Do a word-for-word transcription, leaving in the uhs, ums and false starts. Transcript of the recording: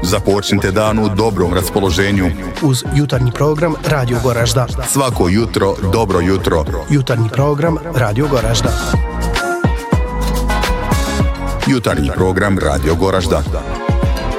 Započnite dan u dobrom raspoloženju. Uz jutarnji program Radio Goražda. Svako jutro dobro jutro. Jutarnji program Radio Goražda. Jutarnji program Radio Goražda.